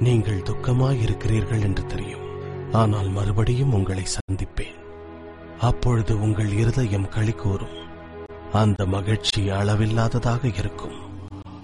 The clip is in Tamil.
நீங்கள் துக்கமாயிருக்கிறீர்கள் என்று தெரியும். ஆனால் மறுபடியும் உங்களை சந்திப்பேன். அப்பொழுது உங்கள் இருதயம் களி கூறும். அந்த மகிழ்ச்சி அளவில்லாததாக இருக்கும்.